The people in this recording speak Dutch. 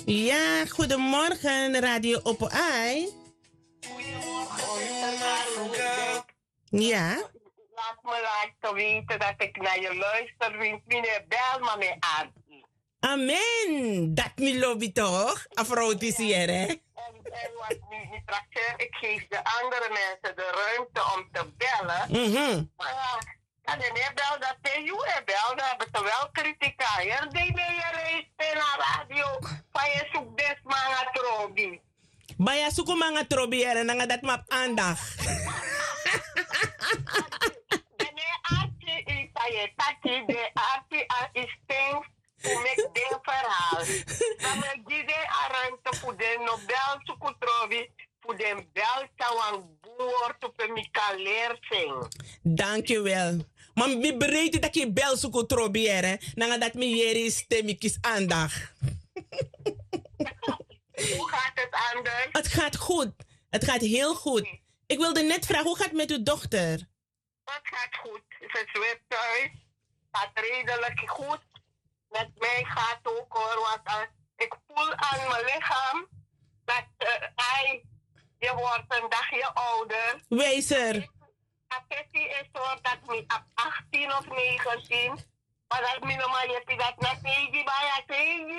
Ja, goedemorgen, Radio Oppo Ai. Goedemorgen. Ja. Laat me laten weten dat ik naar je luister. Meneer, bel maar mee aan. Amen. Dat mi lobby toch? Afrodisier, hè? En wat niet trakteer, ik geef de andere mensen de ruimte om te bellen. Maar ja, meneer bel dat tegen je bel, dan hebben ze wel kritiek aan. Ja, die meneer is naar radio, van je zoekt des manga trobi. Baya suku manga trobiere, nanga dat map aandacht. Meneer Artie is aan je tati, de Artie is things to make them verhaal. Dan moet je de ruimte voor de Nobel zoeken trobi, voor de bel tawang boer te pemikaleer zing. Dankjewel. Maar mi bereid dat je bel suku trobiere, nanga dat mi jeri stemikis aandacht. Hoe gaat het anders? Het gaat goed. Het gaat heel goed. Ik wilde net vragen, hoe gaat het met uw dochter? Het gaat goed. Ze is weer thuis. Gaat redelijk goed. Met mij gaat ook hoor. Want ik voel aan mijn lichaam dat je wordt een dagje ouder. Wijzer. Affectie is hoor dat ik op 18 of 19. Maar dat is minimaal je dat net niet bij je